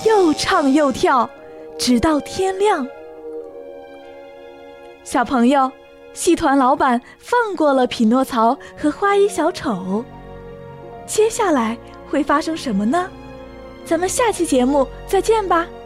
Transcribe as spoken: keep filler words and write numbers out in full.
又唱又跳，直到天亮。小朋友，戏团老板放过了匹诺曹和花衣小丑，接下来会发生什么呢？咱们下期节目再见吧。